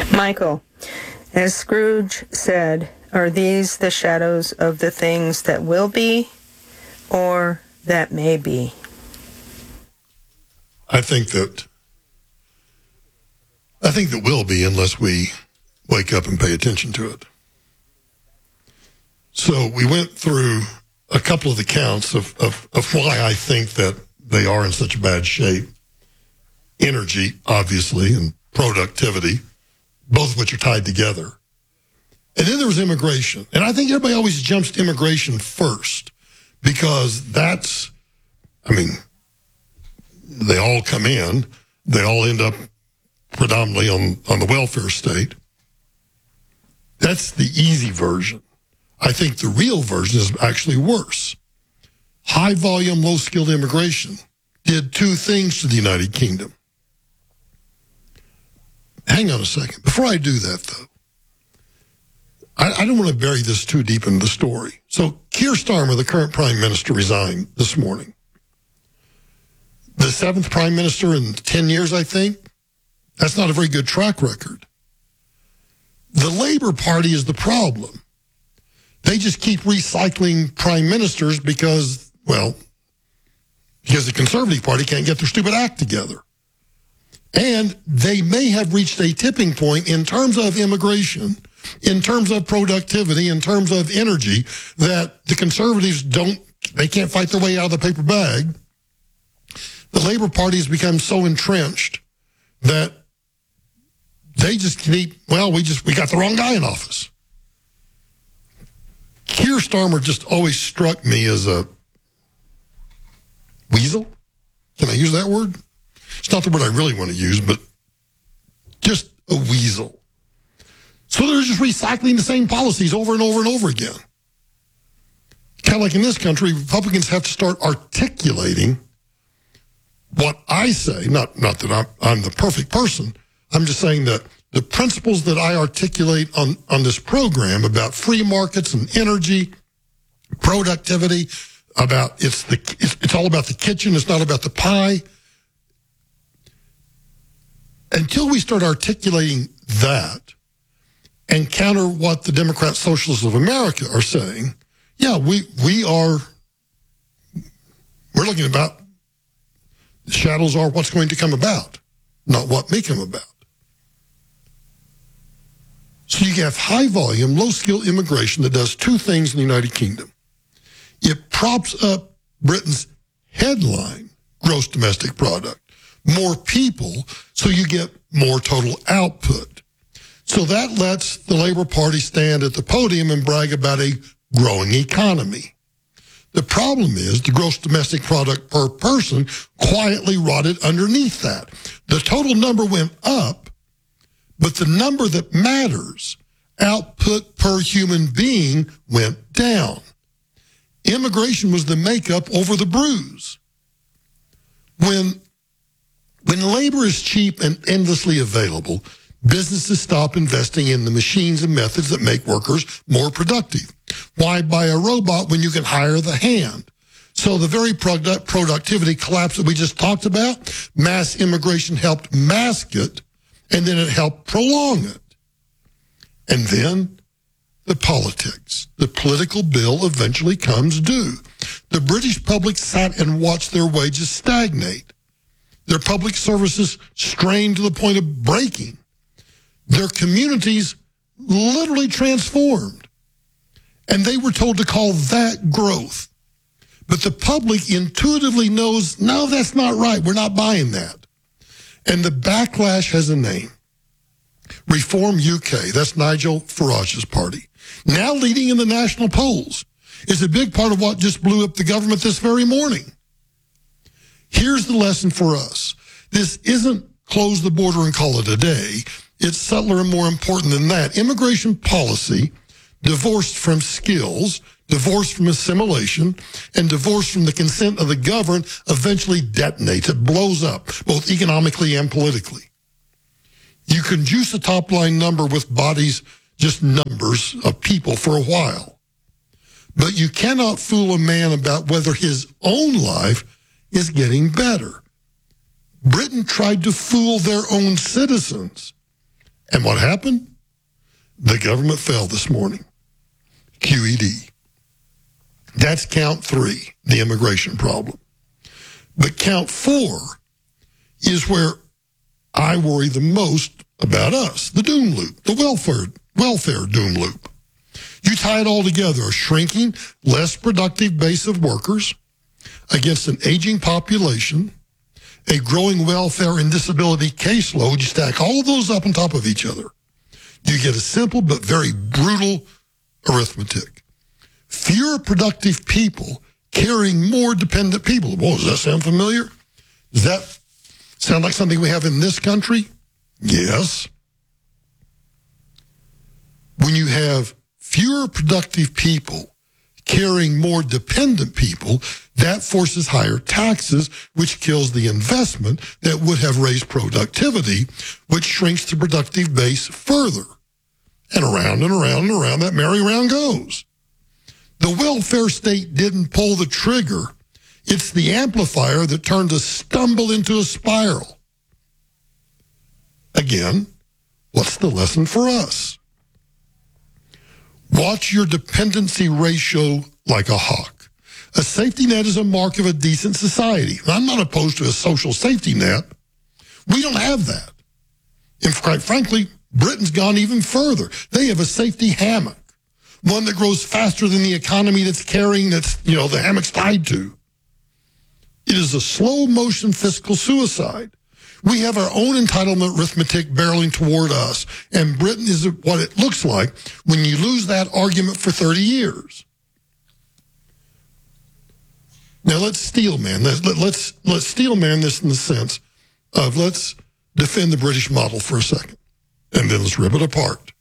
Michael, as Scrooge said, are these the shadows of the things that will be or that may be? I think that will be, unless we wake up and pay attention to it. So we went through a couple of the counts of why I think that they are in such bad shape. Energy, obviously, and productivity, both of which are tied together. And then there was immigration. And I think everybody always jumps to immigration first because they all come in. They all end up predominantly on the welfare state. That's the easy version. I think the real version is actually worse. High volume, low skilled immigration did two things to the United Kingdom. Hang on a second. Before I do that, though, I don't want to bury this too deep into the story. So Keir Starmer, the current prime minister, resigned this morning. The seventh prime minister in 10 years, I think. That's not a very good track record. The Labour Party is the problem. They just keep recycling prime ministers because the Conservative Party can't get their stupid act together. And they may have reached a tipping point in terms of immigration, in terms of productivity, in terms of energy, that the Conservatives they can't fight their way out of the paper bag. The Labour Party has become so entrenched that they just keep, we got the wrong guy in office. Keir Starmer just always struck me as a weasel. Can I use that word? It's not the word I really want to use, but just a weasel. So they're just recycling the same policies over and over and over again. Kind of like in this country, Republicans have to start articulating what I say, not that I'm the perfect person. I'm just saying that the principles that I articulate on this program about free markets and energy, productivity, about it's all about the kitchen, it's not about the pie. Until we start articulating that and counter what the Democrat Socialists of America are saying, we're looking about the shadows are what's going to come about, not what may come about. So you have high volume, low skill immigration that does two things in the United Kingdom. It props up Britain's headline gross domestic product. More people, so you get more total output. So that lets the Labour Party stand at the podium and brag about a growing economy. The problem is the gross domestic product per person quietly rotted underneath that. The total number went up, but the number that matters, output per human being, went down. Immigration was the makeup over the bruise. When labor is cheap and endlessly available, businesses stop investing in the machines and methods that make workers more productive. Why buy a robot when you can hire the hand? So the very productivity collapse that we just talked about, mass immigration helped mask it, and then it helped prolong it. And then the politics. The political bill eventually comes due. The British public sat and watched their wages stagnate. Their public services strained to the point of breaking. Their communities literally transformed. And they were told to call that growth. But the public intuitively knows, no, that's not right. We're not buying that. And the backlash has a name. Reform UK, that's Nigel Farage's party, now leading in the national polls, is a big part of what just blew up the government this very morning. Here's the lesson for us. This isn't close the border and call it a day. It's subtler and more important than that. Immigration policy, divorced from skills, divorced from assimilation, and divorced from the consent of the governed, eventually detonates. It blows up, both economically and politically. You can juice a top-line number with bodies, just numbers of people for a while. But you cannot fool a man about whether his own life is getting better. Britain tried to fool their own citizens. And what happened? The government fell this morning. QED. That's count 3, the immigration problem. But count 4 is where I worry the most about us, the doom loop, the welfare doom loop. You tie it all together, a shrinking, less productive base of workers against an aging population, a growing welfare and disability caseload. You stack all of those up on top of each other. You get a simple but very brutal arithmetic. Fewer productive people carrying more dependent people. Whoa, does that sound familiar? Does that sound like something we have in this country? Yes. When you have fewer productive people carrying more dependent people, that forces higher taxes, which kills the investment that would have raised productivity, which shrinks the productive base further. And around and around and around that merry-round goes. The welfare state didn't pull the trigger. It's the amplifier that turned a stumble into a spiral. Again, what's the lesson for us? Watch your dependency ratio like a hawk. A safety net is a mark of a decent society. I'm not opposed to a social safety net. We don't have that. And quite frankly, Britain's gone even further. They have a safety hammock, one that grows faster than the economy that's carrying, the hammock's tied to. It is a slow motion fiscal suicide. We have our own entitlement arithmetic barreling toward us, and Britain is what it looks like when you lose that argument for 30 years. Now let's steel man this. Let's steel man this in the sense of let's defend the British model for a second, and then let's rip it apart.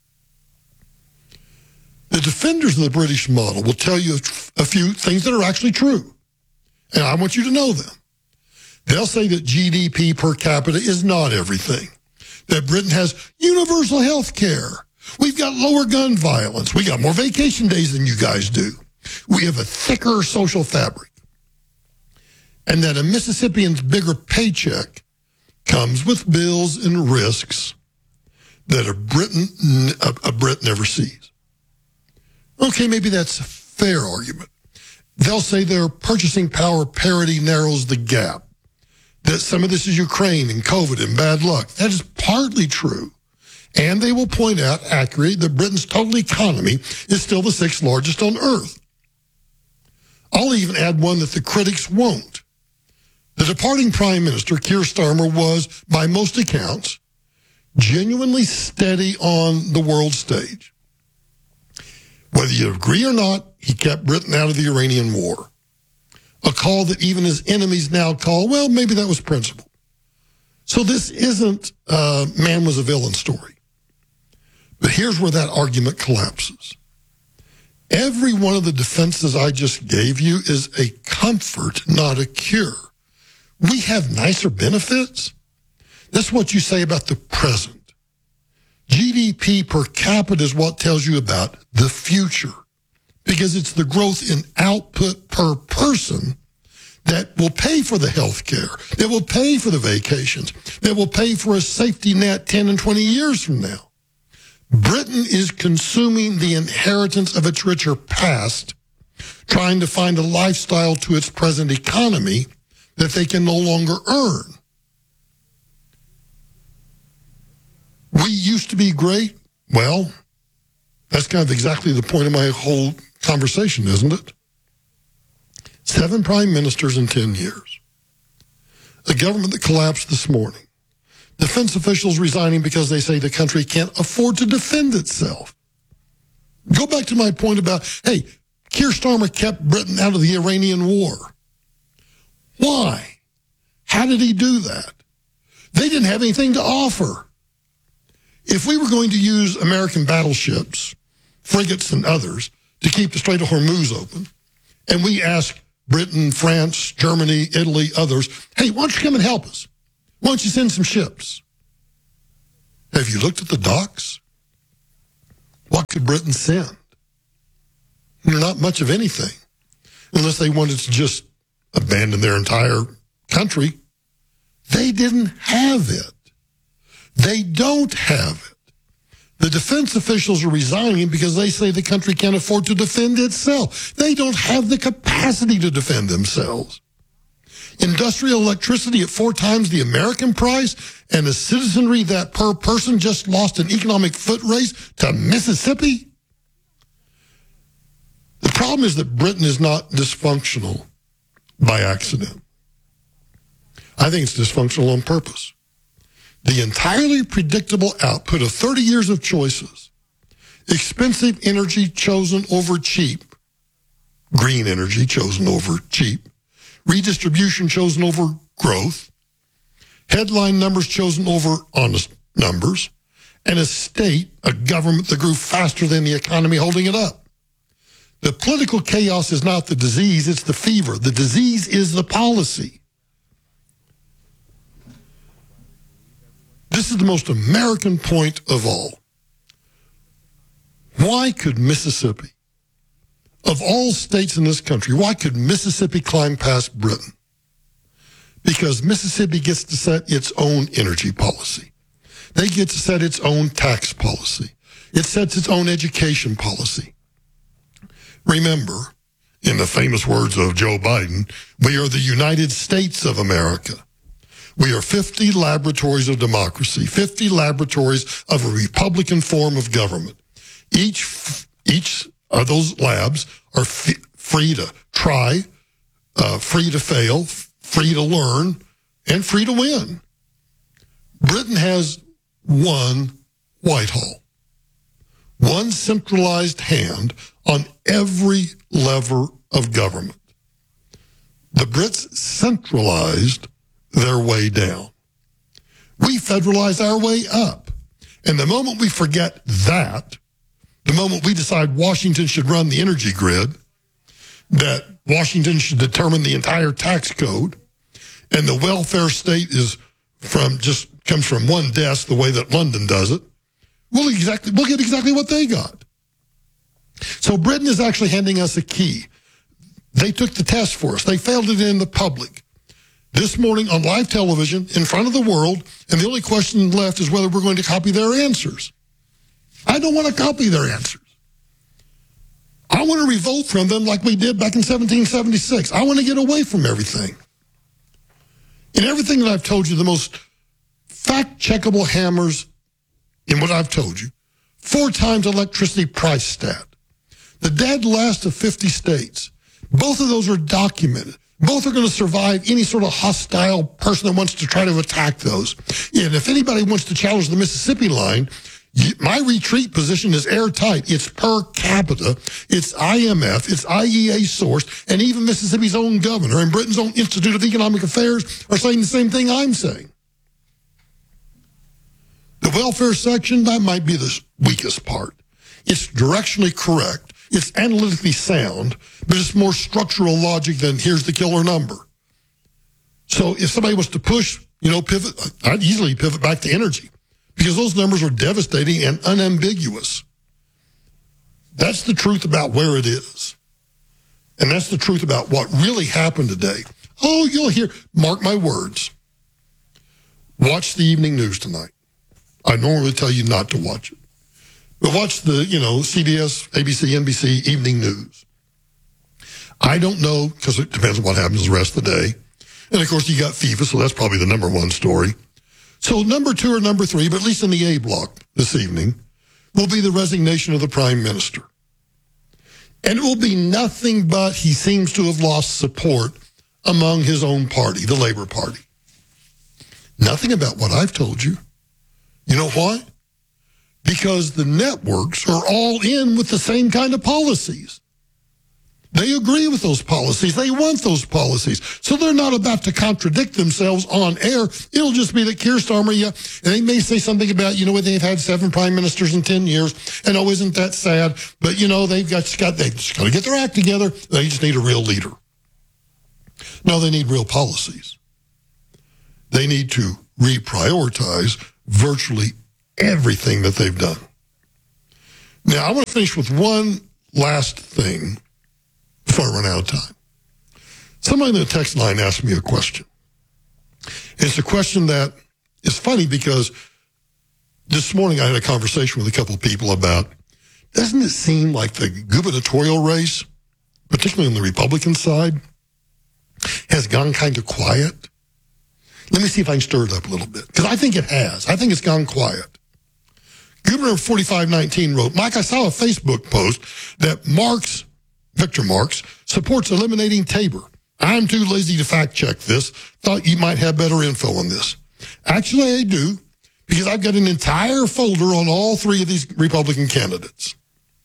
The defenders of the British model will tell you a few things that are actually true, and I want you to know them. They'll say that GDP per capita is not everything, that Britain has universal health care. We've got lower gun violence. We got more vacation days than you guys do. We have a thicker social fabric. And that a Mississippian's bigger paycheck comes with bills and risks that a Brit never sees. Okay, maybe that's a fair argument. They'll say their purchasing power parity narrows the gap, that some of this is Ukraine and COVID and bad luck. That is partly true. And they will point out accurately that Britain's total economy is still the 6th largest on earth. I'll even add one that the critics won't. The departing Prime Minister, Keir Starmer, was, by most accounts, genuinely steady on the world stage. Whether you agree or not, he kept Britain out of the Iranian war. A call that even his enemies now call, well, maybe that was principle. So this isn't man was a villain story. But here's where that argument collapses. Every one of the defenses I just gave you is a comfort, not a cure. We have nicer benefits. That's what you say about the present. GDP per capita is what tells you about the future, because it's the growth in output per person that will pay for the health care, that will pay for the vacations, that will pay for a safety net 10 and 20 years from now. Britain is consuming the inheritance of its richer past, trying to find a lifestyle to its present economy that they can no longer earn. We used to be great. Well, that's kind of exactly the point of my whole conversation, isn't it? 7 prime ministers in 10 years. A government that collapsed this morning. Defense officials resigning because they say the country can't afford to defend itself. Go back to my point about, hey, Keir Starmer kept Britain out of the Iranian war. Why? How did he do that? They didn't have anything to offer. If we were going to use American battleships, frigates and others, to keep the Strait of Hormuz open, and we ask Britain, France, Germany, Italy, others, hey, why don't you come and help us? Why don't you send some ships? Have you looked at the docks? What could Britain send? Not much of anything, unless they wanted to just abandon their entire country. They didn't have it. They don't have it. The defense officials are resigning because they say the country can't afford to defend itself. They don't have the capacity to defend themselves. Industrial electricity at 4 times the American price, and a citizenry that per person just lost an economic foot race to Mississippi. The problem is that Britain is not dysfunctional by accident. I think it's dysfunctional on purpose. The entirely predictable output of 30 years of choices, expensive energy chosen over cheap, green energy chosen over cheap, redistribution chosen over growth, headline numbers chosen over honest numbers, and a state, a government that grew faster than the economy holding it up. The political chaos is not the disease, it's the fever. The disease is the policy. This is the most American point of all. Why could Mississippi, of all states in this country, why could Mississippi climb past Britain? Because Mississippi gets to set its own energy policy. They get to set its own tax policy. It sets its own education policy. Remember, in the famous words of Joe Biden, we are the United States of America. We are 50 laboratories of democracy, 50 laboratories of a Republican form of government. Each of those labs are free to try, free to fail, free to learn, and free to win. Britain has one Whitehall, one centralized hand on every lever of government. The Brits centralized their way down. We federalize our way up. And the moment we forget that, the moment we decide Washington should run the energy grid, that Washington should determine the entire tax code, and the welfare state comes from one desk the way that London does it, we'll get exactly what they got. So Britain is actually handing us a key. They took the test for us. They failed it in the public. This morning on live television in front of the world, and the only question left is whether we're going to copy their answers. I don't want to copy their answers. I want to revolt from them like we did back in 1776. I want to get away from everything. In everything that I've told you, the most fact-checkable hammers in what I've told you, 4 times electricity price stat, the dead last of 50 states, both of those are documented. Both are going to survive any sort of hostile person that wants to try to attack those. And if anybody wants to challenge the Mississippi line, my retreat position is airtight. It's per capita. It's IMF. It's IEA sourced. And even Mississippi's own governor and Britain's own Institute of Economic Affairs are saying the same thing I'm saying. The welfare section, that might be the weakest part. It's directionally correct. It's analytically sound, but it's more structural logic than here's the killer number. So if somebody was to push, pivot, I'd easily pivot back to energy because those numbers are devastating and unambiguous. That's the truth about where it is. And that's the truth about what really happened today. Oh, you'll hear, mark my words. Watch the evening news tonight. I normally tell you not to watch it. But watch the, CBS, ABC, NBC evening news. I don't know, because it depends on what happens the rest of the day. And, of course, you got FIFA, so that's probably the number 1 story. So number 2 or number 3, but at least in the A block this evening, will be the resignation of the prime minister. And it will be nothing but he seems to have lost support among his own party, the Labour Party. Nothing about what I've told you. You know why? Because the networks are all in with the same kind of policies. They agree with those policies. They want those policies. So they're not about to contradict themselves on air. It'll just be that Keir Starmer, and they may say something about, they've had 7 prime ministers in 10 years, and isn't that sad? But, they've just got to get their act together. They just need a real leader. No, they need real policies. They need to reprioritize virtually everything that they've done. Now, I want to finish with one last thing before I run out of time. Somebody in the text line asked me a question. It's a question that is funny because this morning I had a conversation with a couple of people about, doesn't it seem like the gubernatorial race, particularly on the Republican side, has gone kind of quiet? Let me see if I can stir it up a little bit, because I think it has. I think it's gone quiet. Governor 4519 wrote, Mike, I saw a Facebook post that Victor Marks, supports eliminating Tabor. I'm too lazy to fact check this. Thought you might have better info on this. Actually, I do, because I've got an entire folder on all three of these Republican candidates.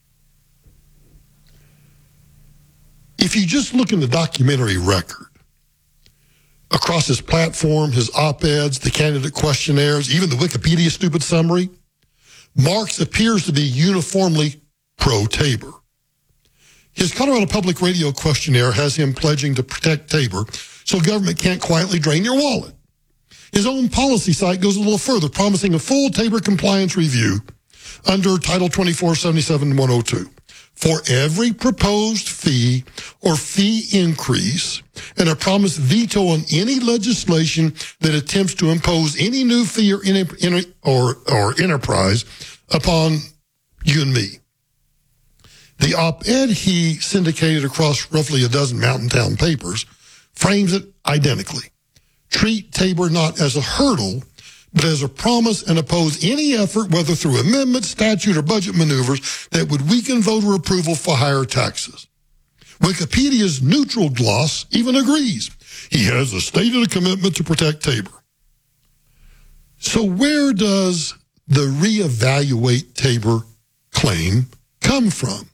If you just look in the documentary record, across his platform, his op-eds, the candidate questionnaires, even the Wikipedia stupid summary, Marks appears to be uniformly pro-Tabor. His Colorado Public Radio questionnaire has him pledging to protect Tabor so government can't quietly drain your wallet. His own policy site goes a little further, promising a full Tabor compliance review under Title 2477-102 for every proposed fee or fee increase, and a promised veto on any legislation that attempts to impose any new fee or enterprise upon you and me. The op-ed he syndicated across roughly a dozen mountain town papers frames it identically. Treat Tabor not as a hurdle, but as a promise, and oppose any effort, whether through amendments, statute, or budget maneuvers, that would weaken voter approval for higher taxes. Wikipedia's neutral gloss even agrees. He has a stated commitment to protect Tabor. So where does the reevaluate Tabor claim come from?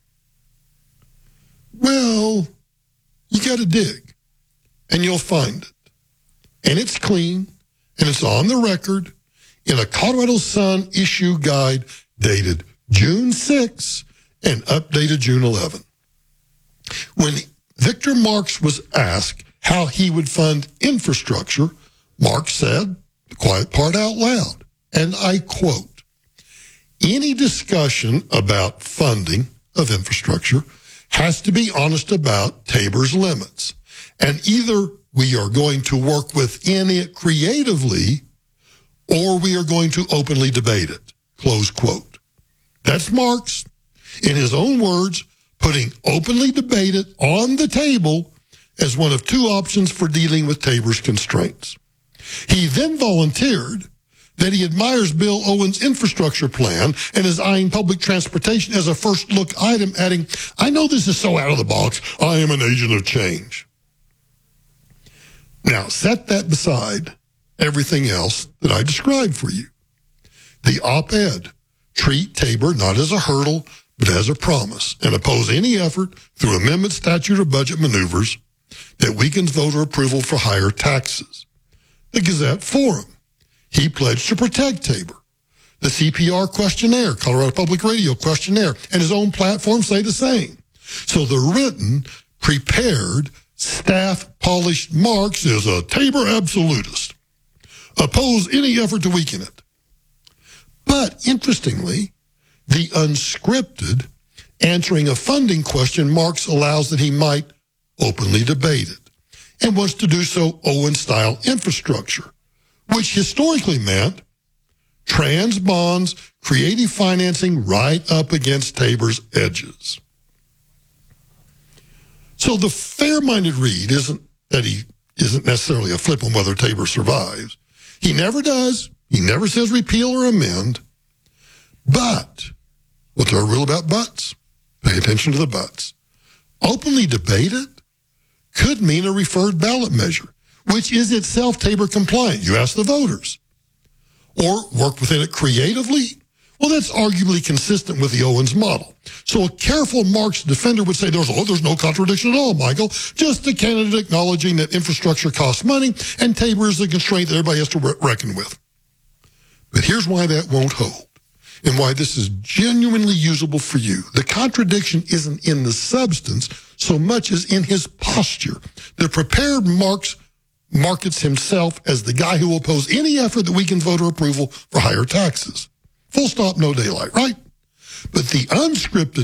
Well, you got to dig, and you'll find it. And it's clean, and it's on the record in a Colorado Sun issue guide dated June 6 and updated June 11. When Victor Marks was asked how he would fund infrastructure, Marks said, the quiet part out loud, and I quote, "Any discussion about funding of infrastructure has to be honest about Tabor's limits, and either we are going to work within it creatively, or we are going to openly debate it," close quote. That's Marks, in his own words, putting openly debate it on the table as one of two options for dealing with Tabor's constraints. He then volunteered that he admires Bill Owen's infrastructure plan and is eyeing public transportation as a first look item, adding, "I know this is so out of the box, I am an agent of change." Now, set that beside everything else that I described for you. The op-ed, treat Tabor not as a hurdle, but as a promise, and oppose any effort through amendment, statute, or budget maneuvers that weakens voter approval for higher taxes. The Gazette Forum, he pledged to protect Tabor. The CPR questionnaire, Colorado Public Radio questionnaire, and his own platform say the same. So the written, prepared, staff-polished Marks is a Tabor absolutist. Oppose any effort to weaken it. But interestingly, the unscripted, answering a funding question, Marks allows that he might openly debate it, and wants to do so Owen-style infrastructure, which historically meant trans bonds, creative financing right up against Tabor's edges. So the fair-minded read isn't that he isn't necessarily a flip on whether Tabor survives. He never does. He never says repeal or amend. But, what's our rule about buts? Pay attention to the buts. Openly debate it could mean a referred ballot measure, which is itself Tabor compliant. You ask the voters. Or work within it creatively. Well, that's arguably consistent with the Owens model. So a careful Marks defender would say there's no contradiction at all, Michael. Just the candidate acknowledging that infrastructure costs money and Tabor is the constraint that everybody has to reckon with. But here's why that won't hold and why this is genuinely usable for you. The contradiction isn't in the substance so much as in his posture. The prepared Marks markets himself as the guy who will oppose any effort that weakens voter approval for higher taxes. Full stop, no daylight, right? But the unscripted